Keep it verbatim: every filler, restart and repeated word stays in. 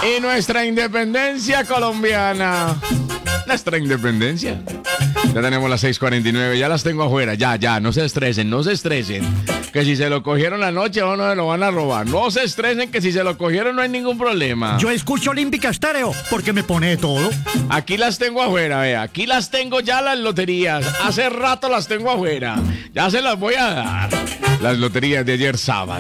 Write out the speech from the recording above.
Y nuestra independencia colombiana. Nuestra independencia. Ya tenemos las seis cuarenta y nueve, ya las tengo afuera. Ya, ya, no se estresen, no se estresen. Que si se lo cogieron la noche o no se lo van a robar. No se estresen, que si se lo cogieron no hay ningún problema. Yo escucho Olímpica Estéreo porque me pone de todo. Aquí las tengo afuera, vea. Aquí las tengo ya las loterías. Hace rato las tengo afuera. Ya se las voy a dar. Las loterías de ayer sábado.